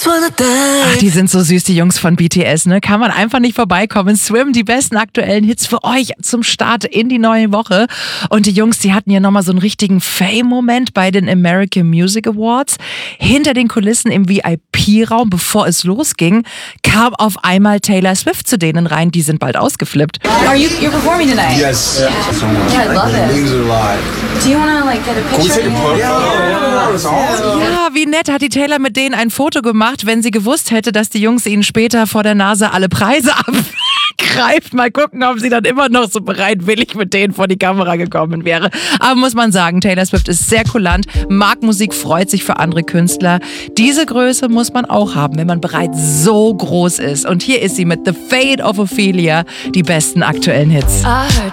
Ach, die sind so süß, die Jungs von BTS, ne? Kann man einfach nicht vorbeikommen. Swim, die besten aktuellen Hits für euch zum Start in die neue Woche. Und die Jungs, die hatten ja nochmal so einen richtigen Fame-Moment bei den American Music Awards. Hinter den Kulissen im VIP-Raum, bevor es losging, kam auf einmal Taylor Swift zu denen rein. Die sind bald ausgeflippt. You're performing tonight? Yes. Yeah, I love it. Things are live. Do you want to get a Can we picture? take a photo? Ja, wie nett hat die Taylor mit denen ein Foto gemacht, wenn sie gewusst hätte, dass die Jungs ihnen später vor der Nase alle Preise abgreift. Mal gucken, ob sie dann immer noch so bereitwillig mit denen vor die Kamera gekommen wäre. Aber muss man sagen, Taylor Swift ist sehr kulant, mag Musik, freut sich für andere Künstler. Diese Größe muss man auch haben, wenn man bereits so groß ist. Und hier ist sie mit The Fate of Ophelia, die besten aktuellen Hits.